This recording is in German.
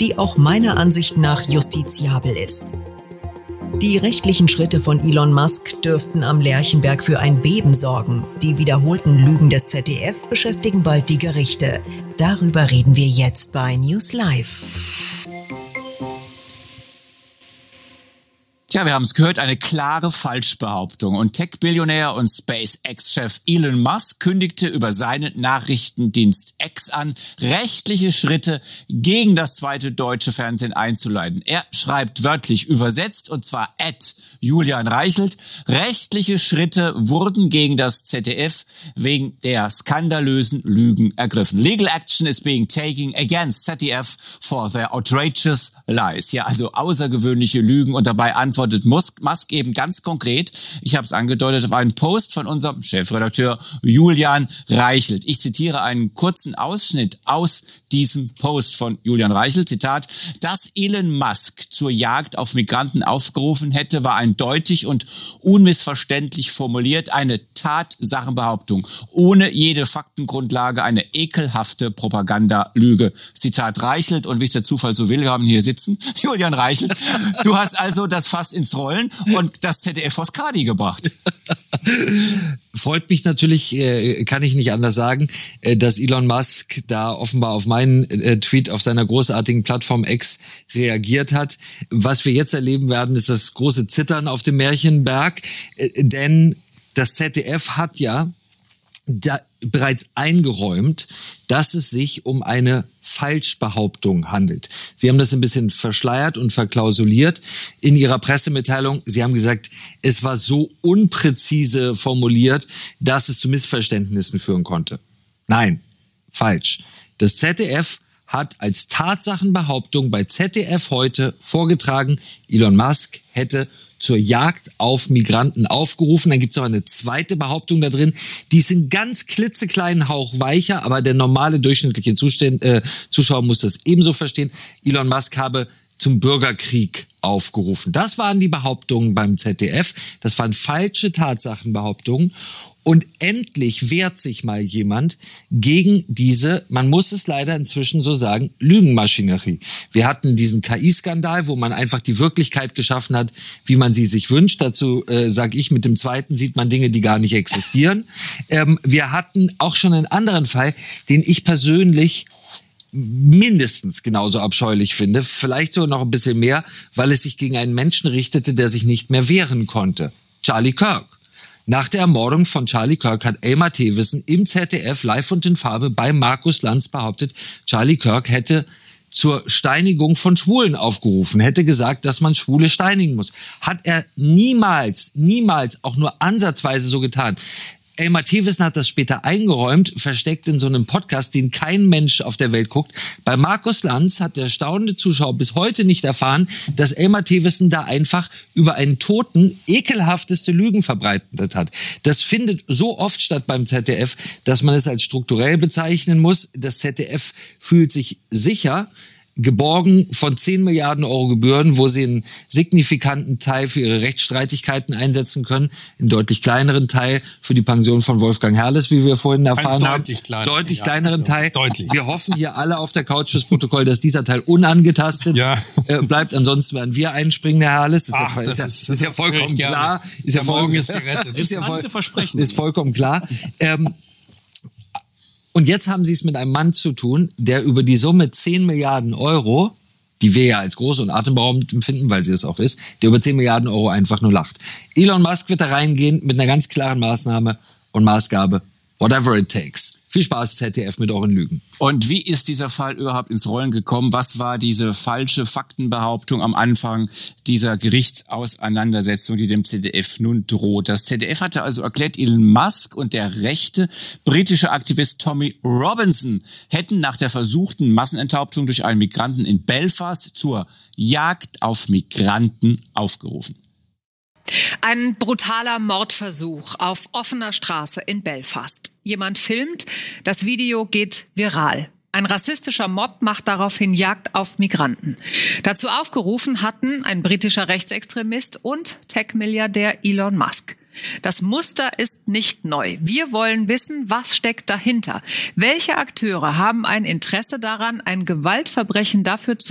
die auch meiner Ansicht nach justiziabel ist. Die rechtlichen Schritte von Elon Musk dürften am Lerchenberg für ein Beben sorgen. Die wiederholten Lügen des ZDF beschäftigen bald die Gerichte. Darüber reden wir jetzt bei News Live. Tja, wir haben es gehört, eine klare Falschbehauptung. Und Tech-Billionär und SpaceX-Chef Elon Musk kündigte über seinen Nachrichtendienst X an, rechtliche Schritte gegen das zweite deutsche Fernsehen einzuleiten. Er schreibt wörtlich übersetzt, und zwar @Julian Reichelt: Rechtliche Schritte wurden gegen das ZDF wegen der skandalösen Lügen ergriffen. Legal action is being taken against ZDF for their outrageous lies. Ja, also außergewöhnliche Lügen, und dabei antwortet Musk eben ganz konkret, ich habe es angedeutet, auf einen Post von unserem Chefredakteur Julian Reichelt. Ich zitiere einen kurzen Ausschnitt aus diesem Post von Julian Reichelt, Zitat: Dass Elon Musk zur Jagd auf Migranten aufgerufen hätte, war eindeutig und unmissverständlich formuliert, eine Tatsachenbehauptung, ohne jede Faktengrundlage, eine ekelhafte Propagandalüge. Zitat Reichelt, und wie es der Zufall so will, wir haben hier sitzen Julian Reichelt. Du hast also das Fass ins Rollen und das ZDF vors Kadi gebracht. Freut mich natürlich, kann ich nicht anders sagen, dass Elon Musk da offenbar auf meinen Tweet auf seiner großartigen Plattform X reagiert hat. Was wir jetzt erleben werden, ist das große Zittern auf dem Märchenberg, denn das ZDF hat ja bereits eingeräumt, dass es sich um eine Falschbehauptung handelt. Sie haben das ein bisschen verschleiert und verklausuliert in ihrer Pressemitteilung. Sie haben gesagt, es war so unpräzise formuliert, dass es zu Missverständnissen führen konnte. Nein, falsch. Das ZDF hat als Tatsachenbehauptung bei ZDF heute vorgetragen, Elon Musk hätte zur Jagd auf Migranten aufgerufen. Dann gibt es noch eine zweite Behauptung da drin, die ist einen ganz klitzekleinen Hauch weicher, aber der normale durchschnittliche Zuschauer muss das ebenso verstehen. Elon Musk habe zum Bürgerkrieg aufgerufen. Das waren die Behauptungen beim ZDF. Das waren falsche Tatsachenbehauptungen. Und endlich wehrt sich mal jemand gegen diese, man muss es leider inzwischen so sagen, Lügenmaschinerie. Wir hatten diesen KI-Skandal, wo man einfach die Wirklichkeit geschaffen hat, wie man sie sich wünscht. Dazu sage ich, mit dem zweiten sieht man Dinge, die gar nicht existieren. Wir hatten auch schon einen anderen Fall, den ich persönlich mindestens genauso abscheulich finde, vielleicht sogar noch ein bisschen mehr, weil es sich gegen einen Menschen richtete, der sich nicht mehr wehren konnte. Charlie Kirk. Nach der Ermordung von Charlie Kirk hat Elmar Thewissen im ZDF live und in Farbe bei Markus Lanz behauptet, Charlie Kirk hätte zur Steinigung von Schwulen aufgerufen, hätte gesagt, dass man Schwule steinigen muss. Hat er niemals auch nur ansatzweise so getan. Elmar Thewissen hat das später eingeräumt, versteckt in so einem Podcast, den kein Mensch auf der Welt guckt. Bei Markus Lanz hat der staunende Zuschauer bis heute nicht erfahren, dass Elmar Thewissen da einfach über einen Toten ekelhafteste Lügen verbreitet hat. Das findet so oft statt beim ZDF, dass man es als strukturell bezeichnen muss. Das ZDF fühlt sich sicher, geborgen von 10 Milliarden Euro Gebühren, wo sie einen signifikanten Teil für ihre Rechtsstreitigkeiten einsetzen können, einen deutlich kleineren Teil für die Pension von Wolfgang Herrles, wie wir vorhin erfahren haben. Deutlich kleineren Teil. Deutlich. Wir hoffen hier alle auf der Couch fürs Protokoll, dass dieser Teil unangetastet bleibt. Ansonsten werden wir einspringen, Herr Herrles. Das ist ja vollkommen klar. Ist ja morgen ist gerettet. Ist vollkommen klar. Und jetzt haben Sie es mit einem Mann zu tun, der über die Summe 10 Milliarden Euro, die wir ja als groß und atemberaubend empfinden, weil sie es auch ist, der über 10 Milliarden Euro einfach nur lacht. Elon Musk wird da reingehen mit einer ganz klaren Maßnahme und Maßgabe, whatever it takes. Viel Spaß, ZDF, mit euren Lügen. Und wie ist dieser Fall überhaupt ins Rollen gekommen? Was war diese falsche Faktenbehauptung am Anfang dieser Gerichtsauseinandersetzung, die dem ZDF nun droht? Das ZDF hatte also erklärt, Elon Musk und der rechte britische Aktivist Tommy Robinson hätten nach der versuchten Massenenthauptung durch einen Migranten in Belfast zur Jagd auf Migranten aufgerufen. Ein brutaler Mordversuch auf offener Straße in Belfast. Jemand filmt, das Video geht viral. Ein rassistischer Mob macht daraufhin Jagd auf Migranten. Dazu aufgerufen hatten ein britischer Rechtsextremist und Tech-Milliardär Elon Musk. Das Muster ist nicht neu. Wir wollen wissen, was steckt dahinter. Welche Akteure haben ein Interesse daran, ein Gewaltverbrechen dafür zu